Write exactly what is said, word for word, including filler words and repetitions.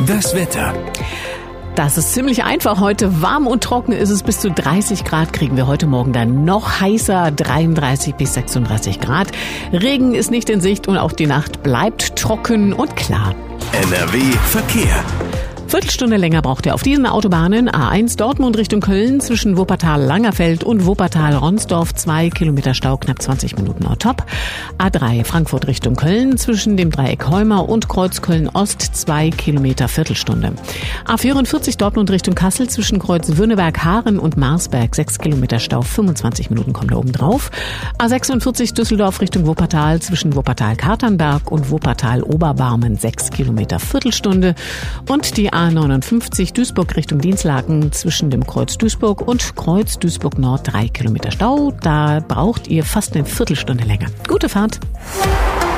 Das Wetter. Das ist ziemlich einfach heute. Warm und trocken ist es. Bis zu dreißig Grad kriegen wir heute Morgen dann noch heißer. dreiunddreißig bis sechsunddreißig Grad. Regen ist nicht in Sicht und auch die Nacht bleibt trocken und klar. N R W Verkehr. Viertelstunde länger braucht ihr auf diesen Autobahnen. A eins Dortmund Richtung Köln zwischen Wuppertal-Langerfeld und Wuppertal-Ronsdorf. Zwei Kilometer Stau, knapp zwanzig Minuten on top. A drei Frankfurt Richtung Köln zwischen dem Dreieck Heumer und Kreuz Köln-Ost. Zwei Kilometer Viertelstunde. A vierundvierzig Dortmund Richtung Kassel zwischen Kreuz Wünneberg-Haaren und Marsberg. Sechs Kilometer Stau, fünfundzwanzig Minuten kommt da oben drauf. A sechsundvierzig Düsseldorf Richtung Wuppertal zwischen Wuppertal-Katernberg und Wuppertal-Oberbarmen. Sechs Kilometer Viertelstunde. Und die A neunundfünfzig Duisburg Richtung Dienstlaken zwischen dem Kreuz Duisburg und Kreuz Duisburg Nord drei Kilometer Stau. Da braucht ihr fast eine Viertelstunde länger. Gute Fahrt!